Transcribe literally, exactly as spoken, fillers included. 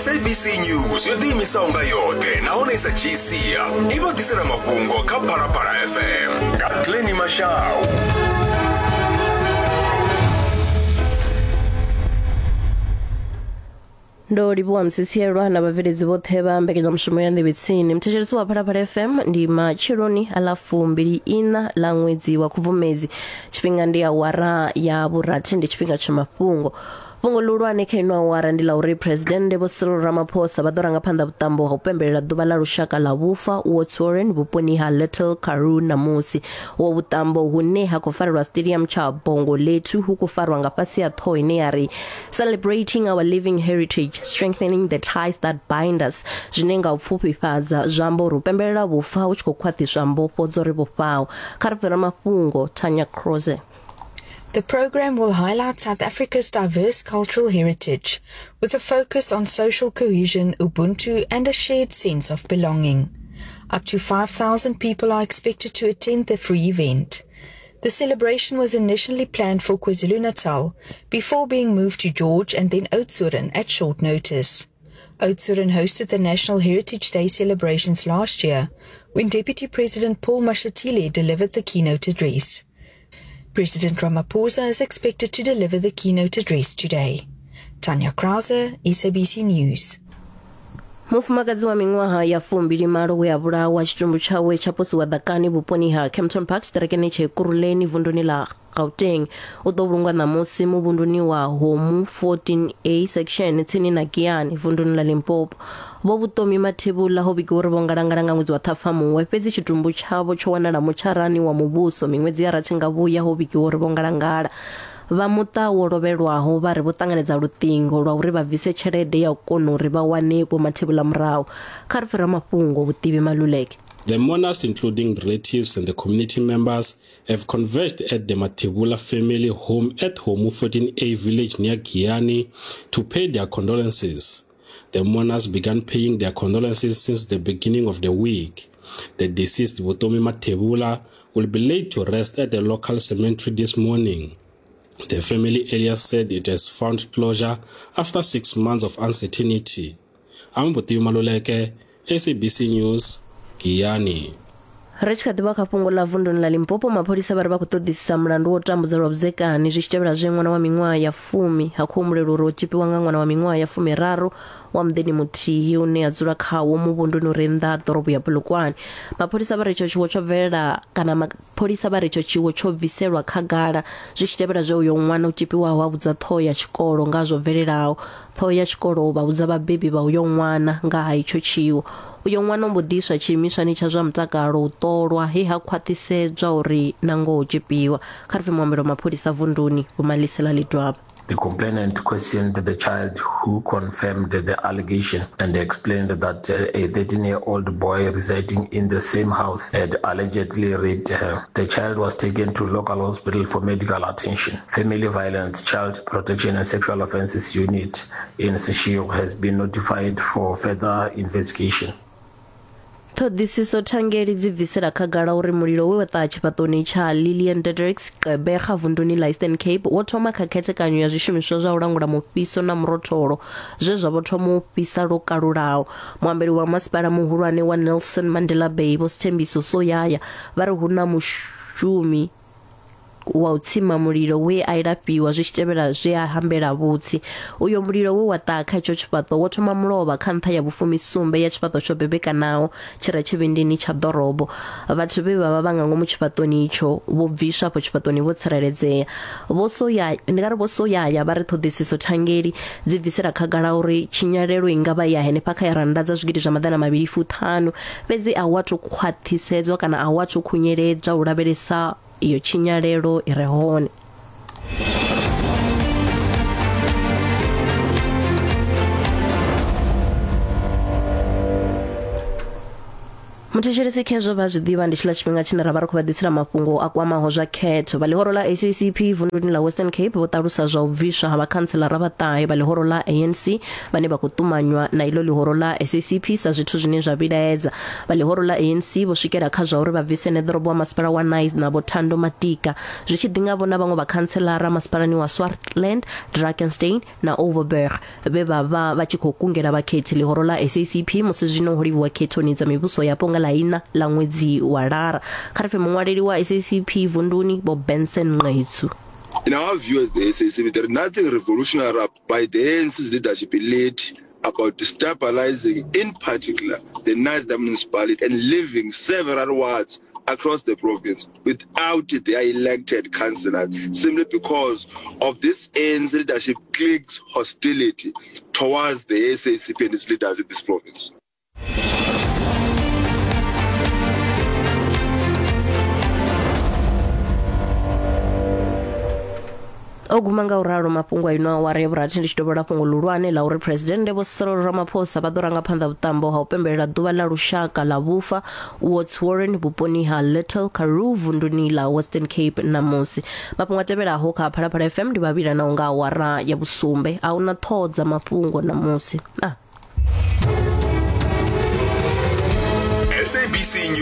S A B C News yo ḓiimisa unga yoṱhe nahone isa dzhiisia i vha ḓisela mafhungo kha Phalaphala F M nga Glenny Mashau. ndo livhuwa msisielwa na vhaveledzi vhoṱhe vha mbekanyamushumo ya nḓevhetsini. Mthetshelesi wa Phalaphala F M ndi matsheloni a ḽa fumbili ina ḽa ṅwedzi wa Khubvumedzi. Tshifhinga ndi awara ya vhurathi, ndi tshifhinga tsha mafhungo. Fhungo ḽihulwane kha ino awara ndi ḽa uri President Vho Cyril Ramaphosa vha ḓo ranga phanḓa vhuṱambo ha u pembelela ḓuvha ḽa lushaka ḽa vhufa Words Warren vhuponi ha Little Karoo ṋamusi. Wo vhuṱambo hune ha khou farelwa stadium tsha Bongo Lethu hu khou farwa nga fhasi ya ṱhoho ine ya ri Celebrating our living heritage, strengthening the ties that bind us, zwine nga u pfufhifhadza zwa amba uri u pembelela vhufa hu tshi khou khwaṱhiswa mbofho dzo ri vhofhaho. Kha ri bvela mafhungo Tanya Croze. The program will highlight South Africa's diverse cultural heritage, with a focus on social cohesion, Ubuntu, and a shared sense of belonging. Up to five thousand people are expected to attend the free event. The celebration was initially planned for KwaZulu-Natal, before being moved to George and then Oudtshoorn at short notice. Oudtshoorn hosted the National Heritage Day celebrations last year, when Deputy President Paul Mashatile delivered the keynote address. President Ramaphosa is expected to deliver the keynote address today. Tanya Krause, S A B C News. Mufumakadzi wa miṅwaha ya fumbili malo we a vhulawa tshitumbu tshawe tsha posiwa ḓakani vhuponi ha Kempton Park tshiṱerekeni tsha Ekurhuleni vunḓuni ḽa Gauteng u ḓo vhulungwa ṋamusi muvhunduni wa Homu fourteen A section tsini na Giyani vunḓuni ḽa Limpopo. Vho Vhutomi Mathebula ho vhigiwa uri vho ngalangala nga ṅwedzi wa Ṱhafamuhwe, fhedzi tshitumbu tshavho tsho wanala mutsharani wa muvhuso miṅwedzi ya rathi nga vhuya ho vhigiwa uri vho ngalangala. Vha muṱa wo lovhelwaho vha ri vho ṱanganedza luṱingo lwa uri vha bvise tshelede ya u kona uri vha wane Vho Mathebula murahu. Kha ri fhira mafhungo Vhuṱivi Maluleke. The mourners, including relatives and the community members, have converged at the Mathebula family home at Homu fourteen A village near Giyani to pay their condolences. The mourners began paying their condolences since the beginning of the week. The deceased Vhutomi Mathebula will be laid to rest at the local cemetery this morning. The family earlier said it has found closure after six months of uncertainty. I'm Vhuṱivi Maluleke, S A B C News, Giyani. Ri tshi kha ḓivha kha fhungo ḽa vunḓuni ḽa Limpopo, mapholisa vha ri vha khou ṱoḓisisa mulandu wo tambudza lwa vhudzekani zwi tshi tevhela zwe ṅwana wa miṅwaha ya fumi ha khou humbulela uri o tshipiwa nga ṅwana wa miṅwaha ya fumiraru wa muḓini muthihi une a dzula khawo muvhunduni uri nnḓa ha ḓorobo ya Polokwane. Mapholisa vha ri itsho tshiwo tsho bvelela kana mapholisa vha ri itsho tshiwo tsho bviselwa khagala zwi tshi tevhela zwe uyo ṅwana u tshipiwaho a vhudza ṱhoho ya tshikolo nga zwo bvelelaho. Ṱhoho ya tshikolo vha vhudza vhabebi vha uyo ṅwana nga ha itsho tshiwo. Uyo ṅwana mbo ḓiswa tshiimiswani tsha zwa mutakalo u ṱolwa he ha khwaṱhisedzwa uri na ngoho tshipiwa. Kha ri pfhe muambeli wa mapholisa vunḓuni Vho Malisela Lidwaba. The complainant questioned the child, who confirmed the allegation and explained that a thirteen-year-old boy residing in the same house had allegedly raped her. The child was taken to local hospital for medical attention. Family Violence, Child Protection and Sexual Offences Unit in Seshego has been notified for further investigation. Ṱhoḓisiso thangeli dzi bvisela khagala uri mulilo we wa ṱaha tshifhaṱoni tsha Lillian Dedricks Gqeberha vunḓuni ḽa Eastern Cape wo thoma kha khethekanyo ya zwishumiswa zwa u langula mufhiso na murotholo zwe zwa vho thoma u fhisa lwo kalulaho. Muambeli wa masipala muhulwane wa Nelson Mandela Bay Vho Sthembiso Soyaya vha ri hu na mushumi wa u tsima mulilo we a ilafhiwa zwi tshi tevhela zwe a hambela vhutsi. Uyo mulilo we wa ṱaha kha itsho tshifhaṱo wo thoma mulovha kha nṱha ya vhufumi sumbe ya tshifhaṱo tsho bebekanaho tshi re tshivhindini tsha ḓorobo. Vhathu vhe vha vha vha nga ngomu tshifhaṱoni itsho vho bviswa afho tshifhaṱoni vho tsireledzea. Vho Soyaya ndi nga ri Vho Soyaya vha ri ṱhoḓisiso thangeli dzi bvisela khagala uri tshinyalelo i nga vha ya henefha kha ya rannda dza zwigidi zwa maḓana mavhili fuṱhanu, fhedzi a wathu khwaṱhisedzwa kana a wathu khunyeledzwa u lavhelesa iyo tshinyalelo i re hone. Mutshirisi khezwo vha zwiḓivha ndi tshila tshifhinga tshine ra vha ri khou vha ḓisela mafhungo a kwamaho zwa khetho. Vha ḽihoro ḽa A C C P vunḓuni ḽa Western Cape vho ṱalusa zwa u bviswa ha vhakhantselara vhaṱahe vha ḽihoro ḽa A N C vhane vha khou ṱumanywa na iḽo ḽihoro ḽa A C C P sa zwithu zwine zwa vhilaedza. Vha ḽihoro ḽa A N C vho swikela kha zwa uri vha bvise neḓorobo wa masipala wa Nice na Bothando Matika zwi tshi ḓinga vho na vhaṅwe vhakhantselara masipalani wa Swartland, Drakenstein na Overberg vhe vha vha vha tshi khou kungela vhakhethi ḽihoro ḽa A C C P musi zwino ho livhuwa khethoni dza mivhuso yapo nga ḽaina ḽa ṅwedzi wa lara. Kha ri pfhe muṅwaleli wa A C C P vunḓuni Bo Benson Ngqetsu. In our view as the A C C P, there is nothing revolutionary by the A N C's leadership elite about destabilizing, in particular, the Nice municipality and leaving several wards across the province without their elected councillors, simply because of this A N C leadership clique's hostility towards the A C C P and its leaders in this province. Ogumanga uraro mafhungo ino wa re bra tshindi tshitobela fhungo lulwane la uri president Vho Cyril Ramaphosa vha ḓo ranga phanḓa vhuṱambo ha u pembelela ḓuvha ḽa lushaka ḽa vhufa Woods Warren vhuponi ha Little Karoo vunḓuni ḽa Western Cape namusi. Mafhungo a tevhelaho kha Phalaphala F M ndi vhavhila na nga wara ya vhusumbe a una ṱhodza mafhungo namusi. Ah. S A B C News